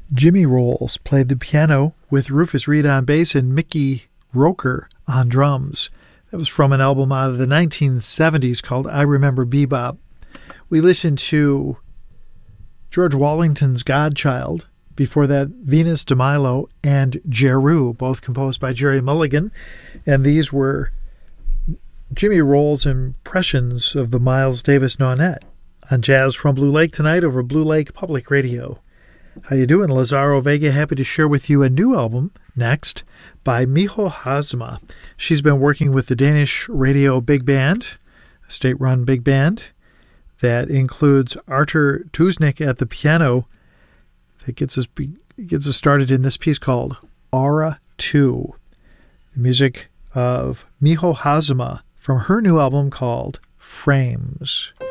Jimmy Rolls played the piano with Rufus Reid on bass and Mickey Roker on drums. That was from an album out of the 1970s called I Remember Bebop. We listened to George Wallington's Godchild. Before that, Venus de Milo and Jeru, both composed by Jerry Mulligan. And these were Jimmy Rolls' impressions of the Miles Davis Nonet on Jazz from Blue Lake tonight over Blue Lake Public Radio. How you doing? Lazaro Vega, happy to share with you a new album next by Miho Hazma. She's been working with the Danish radio big band, a state-run big band, that includes Artur Tuznik at the piano. That gets us started in this piece called Aura 2. The music of Miho Hazma from her new album called Frames.